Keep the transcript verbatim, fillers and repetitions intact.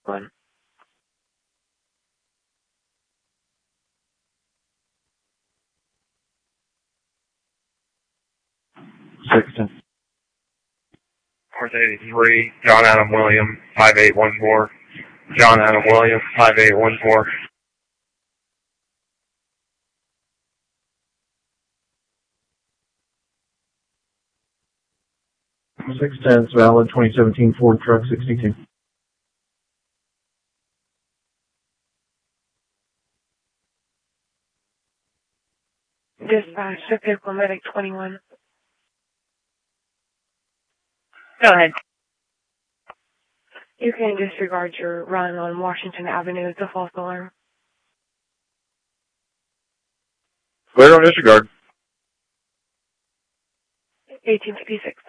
one. six ten. North eighty-three, John Adam William, five eight one four. John Adam William, five eight one four. six ten, it's valid, twenty seventeen Ford Truck sixty-two. Dispatch to Vehicle Medic twenty-one. Go ahead. You can disregard your run on Washington Avenue. It's a false alarm. Clear on disregard. eighteen fifty-six.